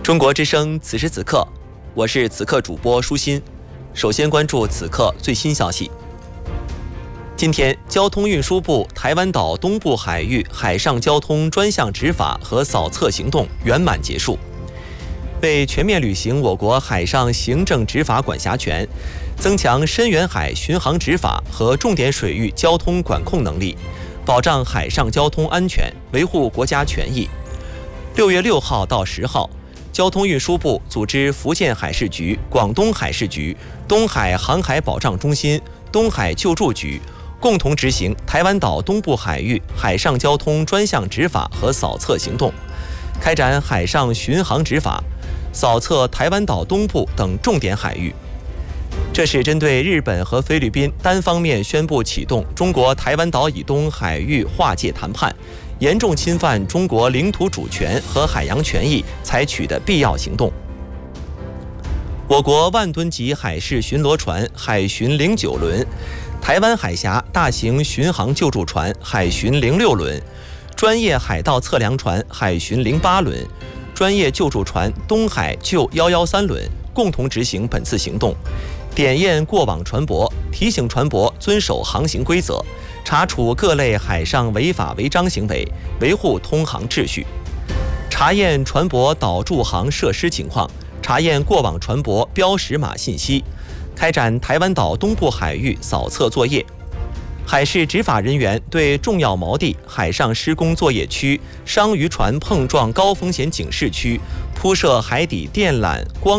中国之声此时此刻，我是此刻主播舒心。首先关注此刻最新消息。今天，交通运输部台湾岛东部海域海上交通专项执法和扫测行动圆满结束。为全面履行我国海上行政执法管辖权，增强深远海巡航执法和重点水域交通管控能力，保障海上交通安全，维护国家权益。6月6号到10号，交通运输部组织福建海事局、广东海事局、东海航海保障中心、东海救助局共同执行台湾岛东部海域海上交通专项执法和扫测行动，开展海上巡航执法，扫测台湾岛东部等重点海域。这是针对日本和菲律宾单方面宣布启动中国台湾岛以东海域划界谈判，严重侵犯中国领土主权和海洋权益采取的必要行动。我国万吨级海事巡逻船海巡09轮、台湾海峡大型巡航救助船海巡06轮、专业海盗测量船海巡08轮、专业救助船东海救113轮共同执行本次行动，点验过往船舶，提醒船舶遵守航行规则，查处各类海上违法违章行为，维护通航秩序，查验船舶导驻航设施情况，查验过往船舶标识码信息，开展台湾岛东部海域扫测作业。海事执法人员对重要锚地、海上施工作业区、商渔船碰撞高风险警示区铺设海底电缆光